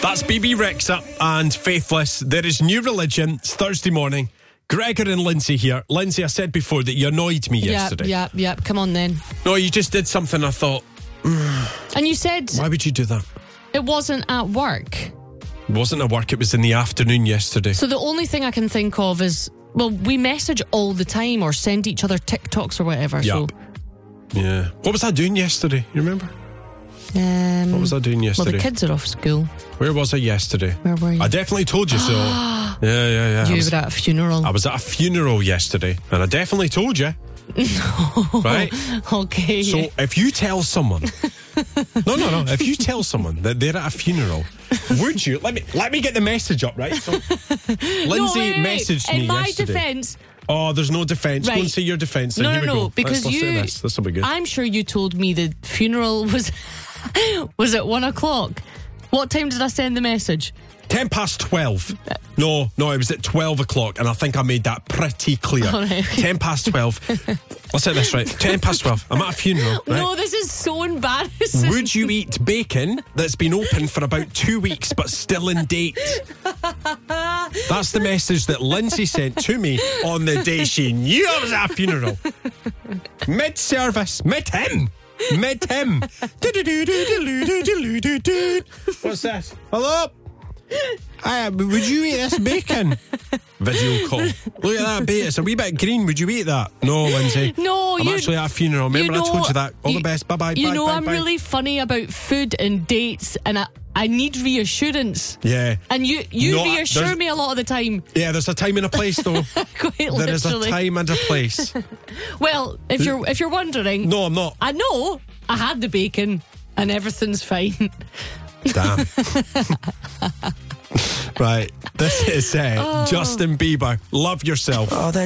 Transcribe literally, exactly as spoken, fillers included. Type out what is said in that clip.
That's B B Rexa and Faithless. There is New Religion. It's Thursday morning. Gregor and Lindsay here. Lindsay, I said before that you annoyed me yesterday. Yep, yep, yep. Come on then. No, you just did something I thought, And you said why would you do that? it wasn't at work. It wasn't at work, it was in the afternoon yesterday. So the only thing I can think of is, well, we message all the time or send each other TikToks or whatever. Yep. So, Yeah. What was I doing yesterday? You remember? um, What was I doing well, yesterday? the kids are off school. Where was I yesterday? Where were you? I definitely told you so. yeah, yeah, yeah. I You was, were at a funeral. I was at a funeral yesterday, and I definitely told you. Right? Okay. So if you tell someone, no, no, no, if you tell someone that they're at a funeral, would you let me let me get the message up, right? So Lindsay No, wait, wait, wait. messaged In me my yesterday. defence, Oh, there's no defence. Go Right. and say your defence. Then no, here no, we no, go. because let's, let's you. do this. This will be good. I'm sure you told me the funeral was was at one o'clock. What time did I send the message? Ten past twelve. No, no, it was at twelve o'clock, and I think I made that pretty clear. All right, okay. Ten past twelve. Let's say this right. Ten past twelve. I'm at a funeral. Right? No, this is so embarrassing. Would you eat bacon that's been open for about two weeks but still in date? That's the message that Lindsay sent to me on the day she knew I was at a funeral. Mid-service. Mid-him. Mid-him. What's this? Hello? Hi, would you eat this bacon? Video call. Look at that bacon. It's a wee bit green. Would you eat that? No, Lindsay. No, I'm you, actually at a funeral. Remember you I told know- you that? All you- the best. Bye-bye. You bye, know bye, I'm bye. really funny about food and dates, and I, I need reassurance. Yeah. And you, you No, I- reassure there's- me a lot of the time. Yeah, there's a time and a place, though. Quite There is a literally. time and a place. Well, if you're if you're wondering, No, I'm not. I know I had the bacon and everything's fine. Damn. Right. This is uh, Oh. Justin Bieber. Love yourself. All that